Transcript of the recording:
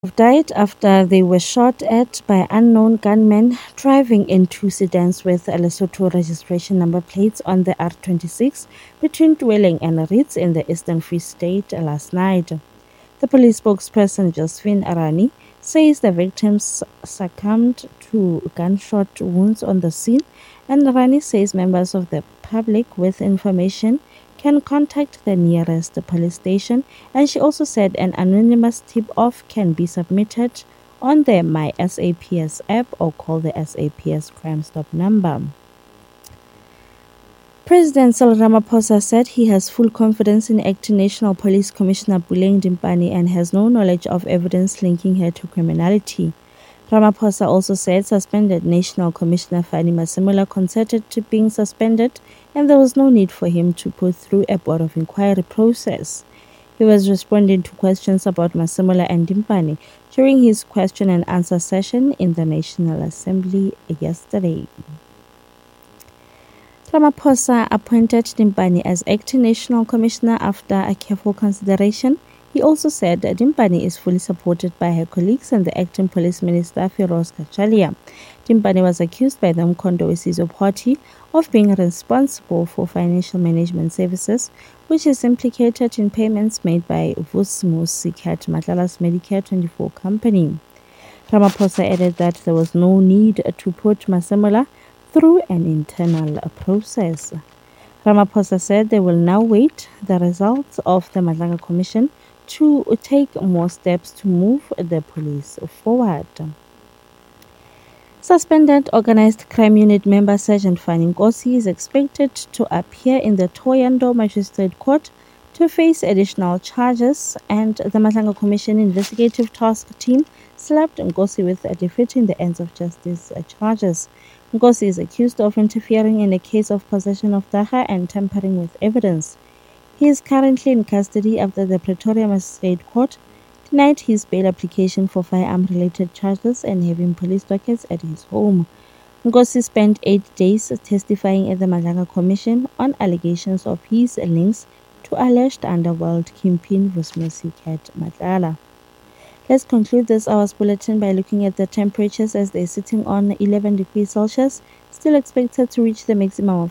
Died after they were shot at by unknown gunmen driving in two sedans with Lesotho registration number plates on the R26 between Dwelling and Ritz in the Eastern Free State last night. The police spokesperson Josephine Arani says the victims succumbed to gunshot wounds on the scene, and Arani says members of the public with information can contact the nearest police station, and she also said an anonymous tip-off can be submitted on the My SAPS app or call the SAPS Crime Stop number. President Cyril Ramaphosa said he has full confidence in Acting National Police Commissioner Puleng Dimpane and has no knowledge of evidence linking her to criminality. Ramaphosa also said suspended National Commissioner Fanny Masemola consented to being suspended and there was no need for him to put through a board of inquiry process. He was responding to questions about Masemola and Dimpane during his question and answer session in the National Assembly yesterday. Ramaphosa appointed Dimpane as Acting National Commissioner after a careful consideration. He also said that Dimpane is fully supported by her colleagues and the Acting Police Minister Firoz Kachalia. Dimpane was accused by the Umkhonto weSizwe Party of being responsible for financial management services, which is implicated in payments made by Vusmusi Cat Matlala's Medicare 24 company. Ramaphosa added that there was no need to put Masemola through an internal process. Ramaphosa said they will now wait the results of the Madlanga Commission to take more steps to move the police forward. Suspended Organized Crime Unit member Sergeant Fanny Nkosi is expected to appear in the Thohoyandou Magistrate Court to face additional charges, and the Madlanga Commission Investigative Task Team slapped Nkosi with defeating the ends of justice charges. Nkosi is accused of interfering in a case of possession of dagga and tampering with evidence. He is currently in custody after the Pretoria Magistrate Court denied his bail application for firearm-related charges and having police dockets at his home. Nkosi spent 8 days testifying at the Madlanga Commission on allegations of his links to alleged underworld kingpin Vusmusi Cat Matlala. Let's conclude this hour's bulletin by looking at the temperatures as they're sitting on 11 degrees Celsius, still expected to reach the maximum of